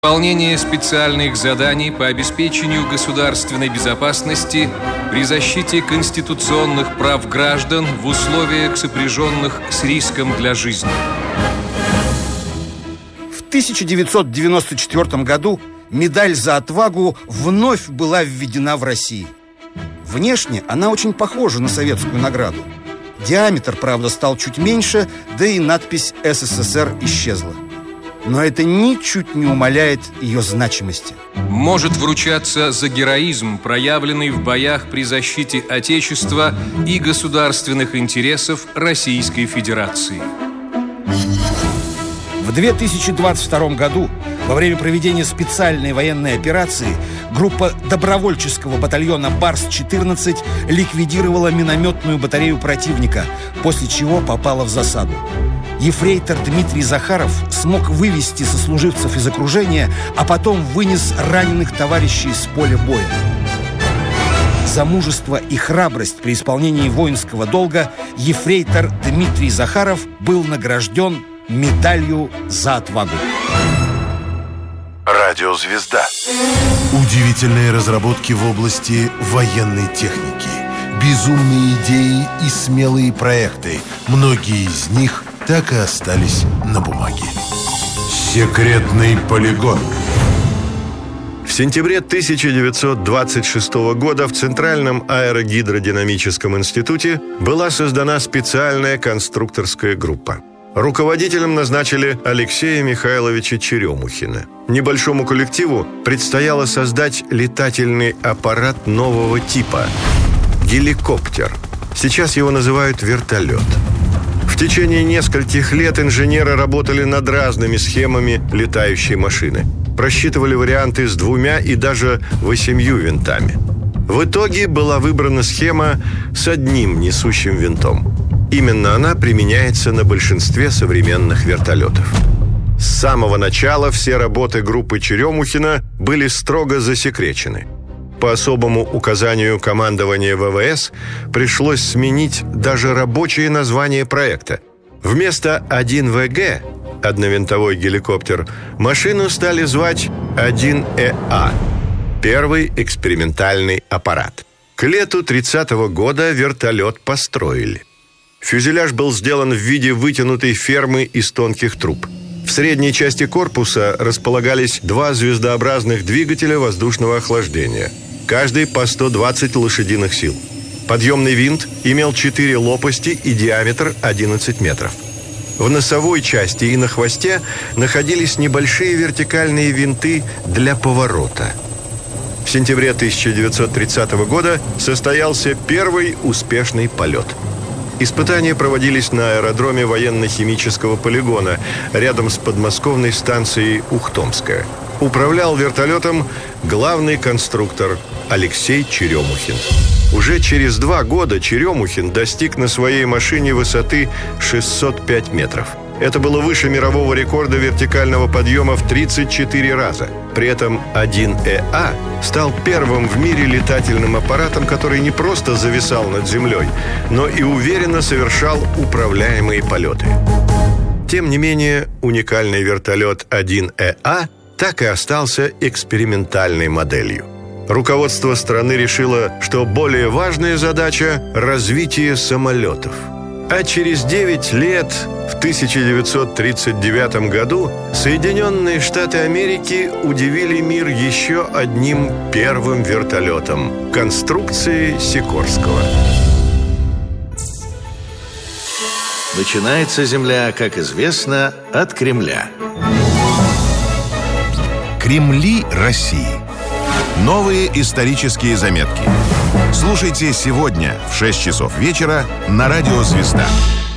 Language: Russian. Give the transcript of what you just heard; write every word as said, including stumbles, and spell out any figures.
Выполнение специальных заданий по обеспечению государственной безопасности при защите конституционных прав граждан в условиях, сопряженных с риском для жизни. В тысяча девятьсот девяносто четвёртом году медаль за отвагу вновь была введена в России. Внешне она очень похожа на советскую награду. Диаметр, правда, стал чуть меньше, да и надпись «эс эс эс эр» исчезла. Но это ничуть не умаляет ее значимости. Может вручаться за героизм, проявленный в боях при защите Отечества и государственных интересов Российской Федерации. В две тысячи двадцать втором году, во время проведения специальной военной операции, группа добровольческого батальона Барс четырнадцать ликвидировала минометную батарею противника, после чего попала в засаду. Ефрейтор Дмитрий Захаров смог вывести сослуживцев из окружения, а потом вынес раненых товарищей с поля боя. За мужество и храбрость при исполнении воинского долга ефрейтор Дмитрий Захаров был награжден медалью за отвагу. Радиозвезда. Удивительные разработки в области военной техники, безумные идеи и смелые проекты. Многие из них так и остались на бумаге. Секретный полигон. В сентябре тысяча девятьсот двадцать шестого года в Центральном аэрогидродинамическом институте была создана специальная конструкторская группа. Руководителем назначили Алексея Михайловича Черемухина. Небольшому коллективу предстояло создать летательный аппарат нового типа – геликоптер. Сейчас его называют вертолет. В течение нескольких лет инженеры работали над разными схемами летающей машины. Просчитывали варианты с двумя и даже восемью винтами. В итоге была выбрана схема с одним несущим винтом. Именно она применяется на большинстве современных вертолетов. С самого начала все работы группы Черемухина были строго засекречены. По особому указанию командования вэ вэ эс пришлось сменить даже рабочее название проекта. Вместо один вэ гэ, одновинтовой геликоптер, машину стали звать один э а, первый экспериментальный аппарат. К лету тридцатого года вертолет построили. Фюзеляж был сделан в виде вытянутой фермы из тонких труб. В средней части корпуса располагались два звездообразных двигателя воздушного охлаждения, каждый по сто двадцать лошадиных сил. Подъемный винт имел четыре лопасти и диаметр одиннадцать метров. В носовой части и на хвосте находились небольшие вертикальные винты для поворота. В сентябре тысяча девятьсот тридцатого года состоялся первый успешный полет. Испытания проводились на аэродроме военно-химического полигона рядом с подмосковной станцией Ухтомская. Управлял вертолетом главный конструктор Алексей Черемухин. Уже через два года Черемухин достиг на своей машине высоты шестьсот пять метров. Это было выше мирового рекорда вертикального подъема в тридцать четыре раза. При этом один э а стал первым в мире летательным аппаратом, который не просто зависал над землей, но и уверенно совершал управляемые полеты. Тем не менее, уникальный вертолет один э а так и остался экспериментальной моделью. Руководство страны решило, что более важная задача – развитие самолетов. А через девять лет, в тысяча девятьсот тридцать девятом году, Соединенные Штаты Америки удивили мир еще одним первым вертолетом – конструкцией Сикорского. Начинается Земля, как известно, от Кремля. Кремли России. Новые исторические заметки. Слушайте сегодня в шесть часов вечера на радио «Звезда».